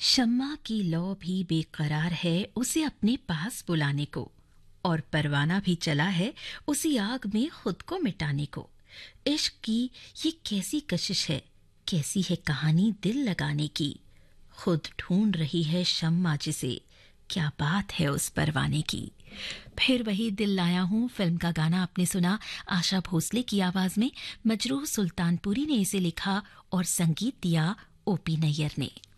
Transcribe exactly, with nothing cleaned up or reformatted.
शम्मा की लौ भी बेकरार है उसे अपने पास बुलाने को, और परवाना भी चला है उसी आग में खुद को मिटाने को। इश्क की ये कैसी कशिश है, कैसी है कहानी दिल लगाने की। खुद ढूंढ रही है शम्मा जिसे, क्या बात है उस परवाने की। फिर वही दिल लाया हूँ फिल्म का गाना आपने सुना आशा भोसले की आवाज में। मजरूह सुल्तानपुरी ने इसे लिखा और संगीत दिया ओपी नैयर ने।